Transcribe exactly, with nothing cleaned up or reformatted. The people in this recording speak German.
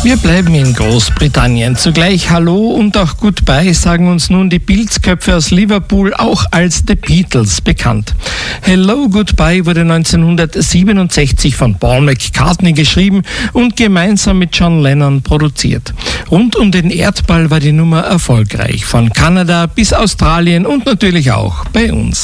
Wir bleiben in Großbritannien. Zugleich Hallo und auch Goodbye sagen uns nun die Pilzköpfe aus Liverpool, auch als The Beatles bekannt. Hello Goodbye wurde neunzehnhundertsiebenundsechzig von Paul McCartney geschrieben und gemeinsam mit John Lennon produziert. Rund um den Erdball war die Nummer erfolgreich, von Kanada bis Australien und natürlich auch bei uns.